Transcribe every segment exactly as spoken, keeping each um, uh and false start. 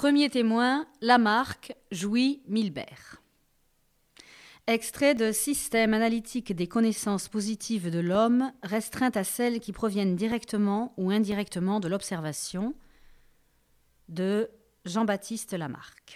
Premier témoin, Lamarck, Jouy, Milbert. Extrait de Système analytique des connaissances positives de l'homme, restreinte à celles qui proviennent directement ou indirectement de l'observation, de Jean-Baptiste Lamarck.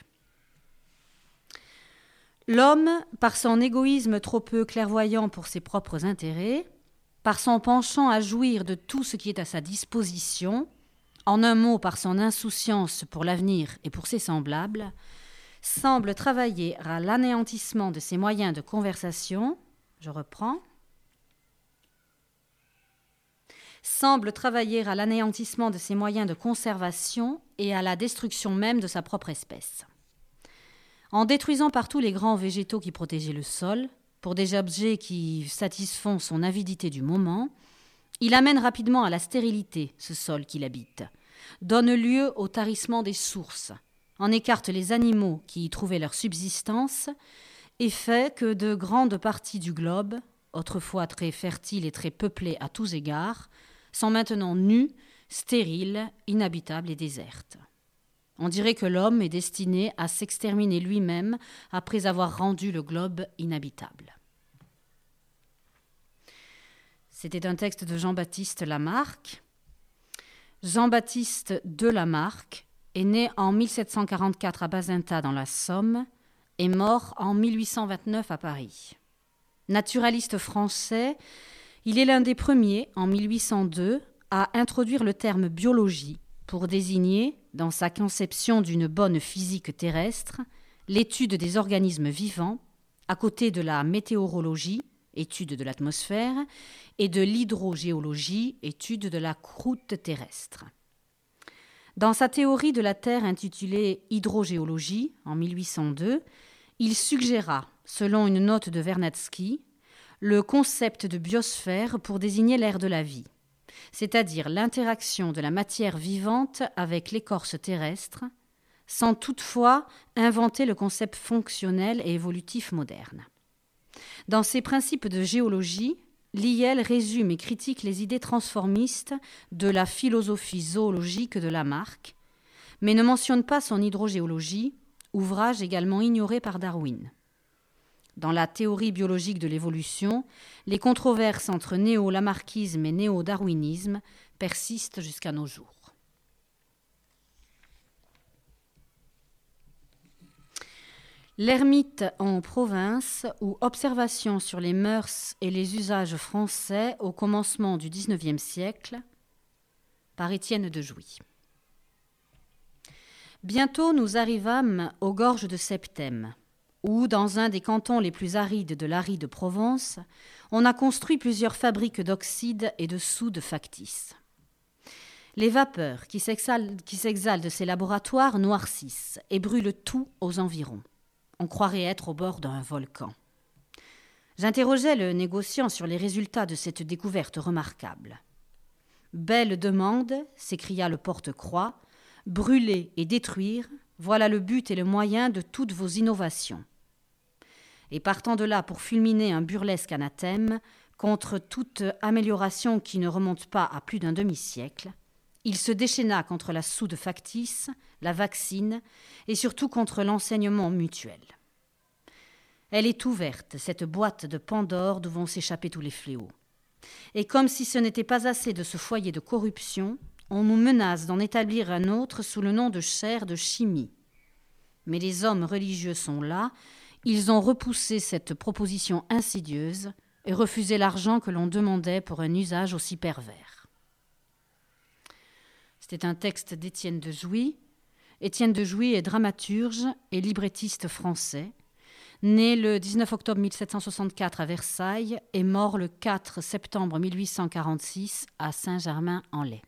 L'homme, par son égoïsme trop peu clairvoyant pour ses propres intérêts, par son penchant à jouir de tout ce qui est à sa disposition, en un mot par son insouciance pour l'avenir et pour ses semblables, semble travailler à l'anéantissement de ses moyens de conversation, je reprends, semble travailler à l'anéantissement de ses moyens de conservation et à la destruction même de sa propre espèce. En détruisant partout les grands végétaux qui protégeaient le sol, pour des objets qui satisfont son avidité du moment, il amène rapidement à la stérilité ce sol qu'il habite, donne lieu au tarissement des sources, en écarte les animaux qui y trouvaient leur subsistance et fait que de grandes parties du globe, autrefois très fertiles et très peuplées à tous égards, sont maintenant nues, stériles, inhabitables et désertes. On dirait que l'homme est destiné à s'exterminer lui-même après avoir rendu le globe inhabitable. C'était un texte de Jean-Baptiste Lamarck. Jean-Baptiste de Lamarck est né en mille sept cent quarante-quatre à Bazinta dans la Somme et mort en mille huit cent vingt-neuf à Paris. Naturaliste français, il est l'un des premiers, en mille huit cent deux, à introduire le terme biologie pour désigner, dans sa conception d'une bonne physique terrestre, l'étude des organismes vivants, à côté de la météorologie, étude de l'atmosphère, et de l'hydrogéologie, étude de la croûte terrestre. Dans sa théorie de la Terre intitulée « Hydrogéologie » en mille huit cent deux, il suggéra, selon une note de Vernadsky, le concept de biosphère pour désigner l'ère de la vie, c'est-à-dire l'interaction de la matière vivante avec l'écorce terrestre, sans toutefois inventer le concept fonctionnel et évolutif moderne. Dans ses principes de géologie, Lyell résume et critique les idées transformistes de la philosophie zoologique de Lamarck, mais ne mentionne pas son hydrogéologie, ouvrage également ignoré par Darwin. Dans la théorie biologique de l'évolution, les controverses entre néo-lamarckisme et néo-darwinisme persistent jusqu'à nos jours. L'ermite en province ou observation sur les mœurs et les usages français au commencement du dix-neuvième siècle, par Étienne de Jouy. Bientôt nous arrivâmes aux gorges de Septème, où, dans un des cantons les plus arides de l'aride Provence, on a construit plusieurs fabriques d'oxyde et de soude factices. Les vapeurs qui s'exhalent, qui s'exhalent de ces laboratoires noircissent et brûlent tout aux environs. On croirait être au bord d'un volcan. J'interrogeai le négociant sur les résultats de cette découverte remarquable. « Belle demande !» s'écria le porte-croix. « Brûler et détruire, voilà le but et le moyen de toutes vos innovations. » Et partant de là pour fulminer un burlesque anathème contre toute amélioration qui ne remonte pas à plus d'un demi-siècle, il se déchaîna contre la soude factice, la vaccine et surtout contre l'enseignement mutuel. Elle est ouverte, cette boîte de Pandore d'où vont s'échapper tous les fléaux. Et comme si ce n'était pas assez de ce foyer de corruption, on nous menace d'en établir un autre sous le nom de chaire de chimie. Mais les hommes religieux sont là, ils ont repoussé cette proposition insidieuse et refusé l'argent que l'on demandait pour un usage aussi pervers. C'était un texte d'Étienne de Jouy. Étienne de Jouy est dramaturge et librettiste français, né le dix-neuf octobre mille sept cent soixante-quatre à Versailles et mort le quatre septembre mille huit cent quarante-six à Saint-Germain-en-Laye.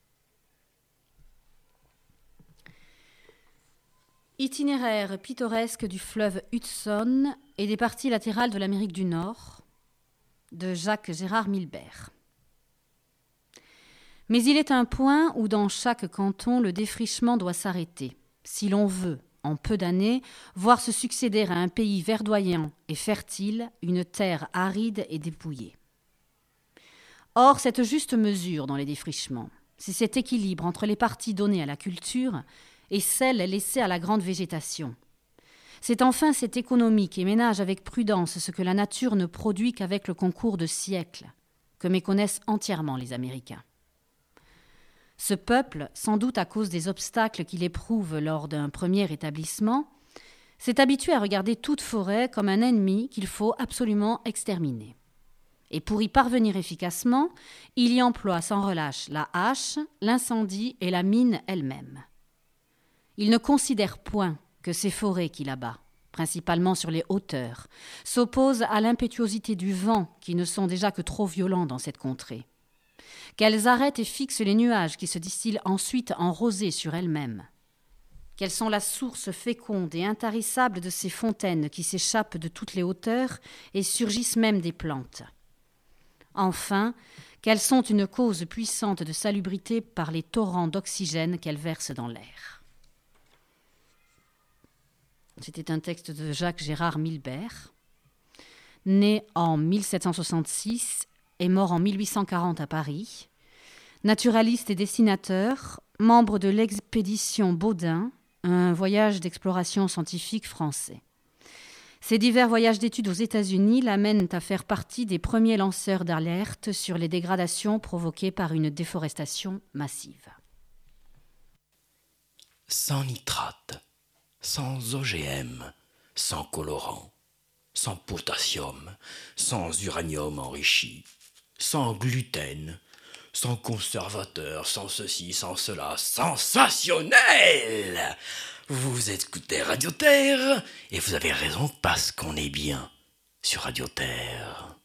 Itinéraire pittoresque du fleuve Hudson et des parties latérales de l'Amérique du Nord, de Jacques-Gérard Milbert. Mais il est un point où dans chaque canton le défrichement doit s'arrêter, si l'on veut, en peu d'années, voir se succéder à un pays verdoyant et fertile une terre aride et dépouillée. Or, cette juste mesure dans les défrichements, c'est cet équilibre entre les parties données à la culture et celles laissées à la grande végétation. C'est enfin cette économie qui ménage avec prudence ce que la nature ne produit qu'avec le concours de siècles, que méconnaissent entièrement les Américains. Ce peuple, sans doute à cause des obstacles qu'il éprouve lors d'un premier établissement, s'est habitué à regarder toute forêt comme un ennemi qu'il faut absolument exterminer. Et pour y parvenir efficacement, il y emploie sans relâche la hache, l'incendie et la mine elle-même. Il ne considère point que ces forêts qu'il abat, principalement sur les hauteurs, s'opposent à l'impétuosité du vent qui ne sont déjà que trop violents dans cette contrée, qu'elles arrêtent et fixent les nuages qui se distillent ensuite en rosée sur elles-mêmes, qu'elles sont la source féconde et intarissable de ces fontaines qui s'échappent de toutes les hauteurs et surgissent même des plantes. Enfin, qu'elles sont une cause puissante de salubrité par les torrents d'oxygène qu'elles versent dans l'air. C'était un texte de Jacques Gérard Milbert, né en mille sept cent soixante-six et mort en mille huit cent quarante à Paris, naturaliste et dessinateur, membre de l'expédition Baudin, un voyage d'exploration scientifique français. Ces divers voyages d'études aux États-Unis l'amènent à faire partie des premiers lanceurs d'alerte sur les dégradations provoquées par une déforestation massive. Sans nitrate, sans O G M, sans colorant, sans potassium, sans uranium enrichi, sans gluten, sans conservateur, sans ceci, sans cela, sensationnel! Vous écoutez Radio Terre, et vous avez raison parce qu'on est bien sur Radio Terre.